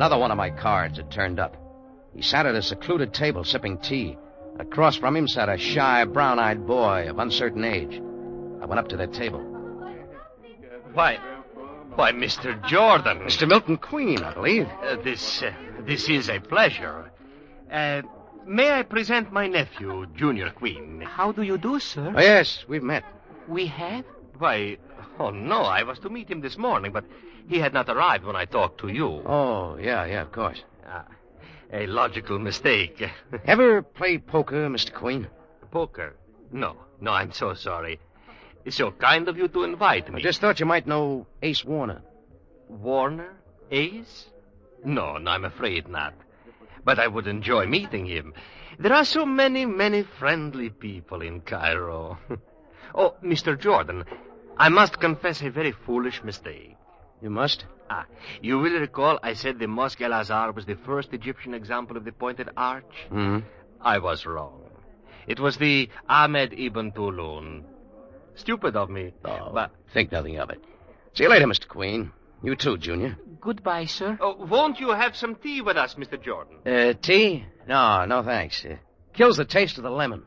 Another one of my cards had turned up. He sat at a secluded table sipping tea. Across from him sat a shy, brown-eyed boy of uncertain age. I went up to their table. Why, Mr. Jordan. Mr. Milton Queen, I believe. This is a pleasure. May I present my nephew, Junior Queen? How do you do, sir? Oh, yes, we've met. We have? Why, no, I was to meet him this morning, but he had not arrived when I talked to you. Oh, yeah, of course. A logical mistake. Ever play poker, Mr. Queen? Poker? No, I'm so sorry. It's so kind of you to invite me. I just thought you might know Ace Warner. Warner? Ace? No, I'm afraid not. But I would enjoy meeting him. There are so many friendly people in Cairo. Oh, Mr. Jordan, I must confess a very foolish mistake. You must? You will recall I said the Mosque El-Azhar was the first Egyptian example of the pointed arch? Mm-hmm. I was wrong. It was the Ahmed Ibn Tulun. Stupid of me. But think nothing of it. See you later, Mr. Queen. You too, Junior. Goodbye, sir. Oh, won't you have some tea with us, Mr. Jordan? Tea? No, thanks. Kills the taste of the lemon.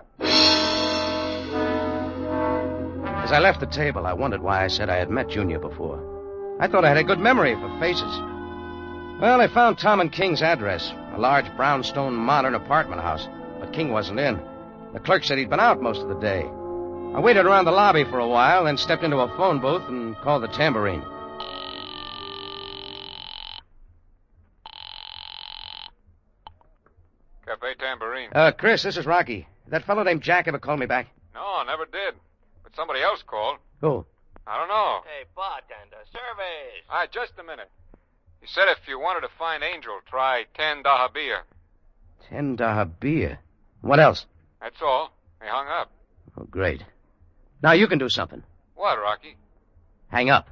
As I left the table, I wondered why I said I had met Junior before. I thought I had a good memory for faces. Well, I found Tom and King's address, a large brownstone modern apartment house, but King wasn't in. The clerk said he'd been out most of the day. I waited around the lobby for a while, then stepped into a phone booth and called the tambourine. Cafe Tambourine. Chris, this is Rocky. Did that fellow named Jack ever call me back? No, never did. But somebody else called. Who? I don't know. Hey, bartender, service. All right, just a minute. He said if you wanted to find Angel, try 10 dahabiyah. $10 What else? That's all. He hung up. Oh, great. Now you can do something. What, Rocky? Hang up.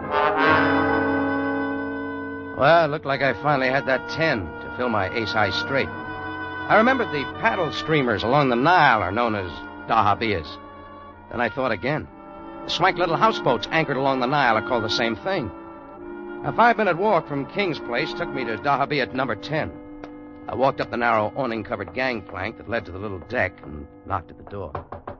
Well, it looked like I finally had that 10 to fill my ace high straight. I remembered the paddle streamers along the Nile are known as dahabiyahs. Then I thought again. The swank little houseboats anchored along the Nile are called the same thing. A 5-minute walk from King's place took me to dahabiyah number 10. I walked up the narrow awning-covered gangplank that led to the little deck and knocked at the door.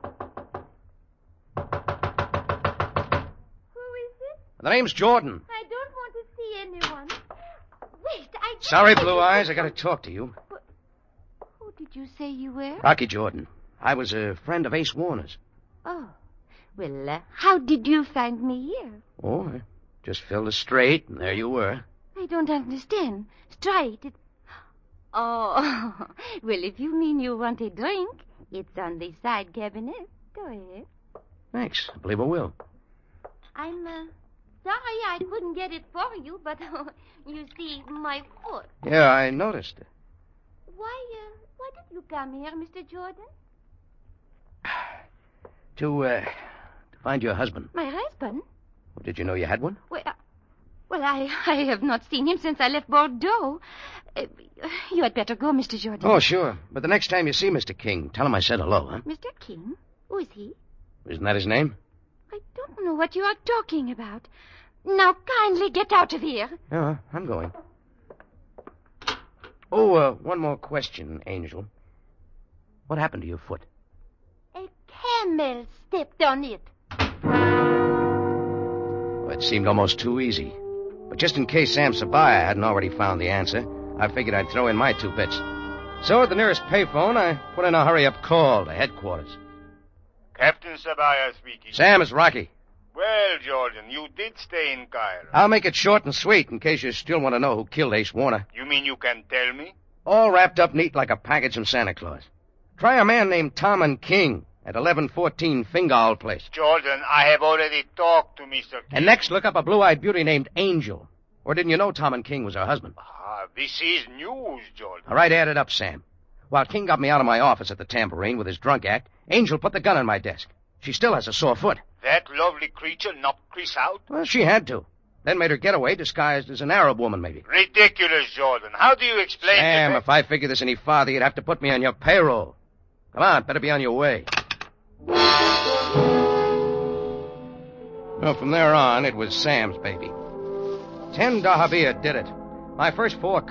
Who is it? The name's Jordan. I don't want to see anyone. Wait, Sorry, Blue Eyes, I gotta talk to you. Who did you say you were? Rocky Jordan. I was a friend of Ace Warner's. Oh. Well, how did you find me here? Oh, I just filled a straight, and there you were. I don't understand. Straight. Oh, well, if you mean you want a drink, it's on the side cabinet. Go ahead. Thanks. I believe I will. I'm sorry I couldn't get it for you, but you see, my foot. Yeah, I noticed it. Why did you come here, Mr. Jordan? To find your husband. My husband? Well, did you know you had one? Well, I have not seen him since I left Bordeaux. You had better go, Mr. Jordan. Oh, sure. But the next time you see Mr. King, tell him I said hello, huh? Mr. King? Who is he? Isn't that his name? I don't know what you are talking about. Now, kindly get out of here. Yeah, I'm going. Oh, one more question, Angel. What happened to your foot? A camel stepped on it. Well, it seemed almost too easy. But just in case Sam Sabaya hadn't already found the answer, I figured I'd throw in my 2 bits. So at the nearest payphone, I put in a hurry-up call to headquarters. Captain Sabaya speaking. Sam, it's Rocky. Well, Jordan, you did stay in Cairo. I'll make it short and sweet in case you still want to know who killed Ace Warner. You mean you can tell me? All wrapped up neat like a package from Santa Claus. Try a man named Tom and King at 1114 Fingal Place. Jordan, I have already talked to Mr. King. And next, look up a blue-eyed beauty named Angel. Or didn't you know Tom and King was her husband? This is news, Jordan. All right, add it up, Sam. While King got me out of my office at the Tambourine with his drunk act, Angel put the gun on my desk. She still has a sore foot. That lovely creature knocked Chris out? Well, she had to. Then made her getaway disguised as an Arab woman, maybe. Ridiculous, Jordan. How do you explain Sam, if I figure this any farther, you'd have to put me on your payroll. Come on, better be on your way. Well, from there on, it was Sam's baby. 10 dahabiyah did it. My first 4